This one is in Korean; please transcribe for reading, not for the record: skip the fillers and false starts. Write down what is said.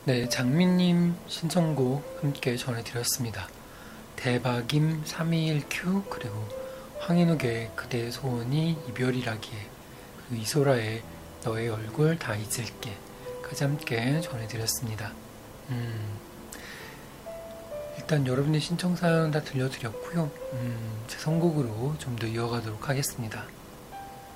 네, 장미님 신청곡 함께 전해드렸습니다. 대박임 321Q 그리고 황인욱의 그대의 소원이 이별이라기에 그리고 이소라의 너의 얼굴 다 잊을게 까지 함께 전해드렸습니다. 일단 여러분의 신청사연 다 들려드렸고요. 제 선곡으로 좀 더 이어가도록 하겠습니다.